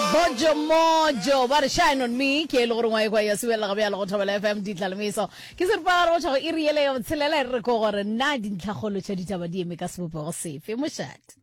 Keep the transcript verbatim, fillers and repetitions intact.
Mojo mojo ba re shine on me ke le gore ngwa e kwa ya suela ga bya le go thobela F M di tlalemiso ke se pa go tshego iriele yo tshelela re go gore nna dintlhagolo tša ditaba di eme ka sebopego sefe mošate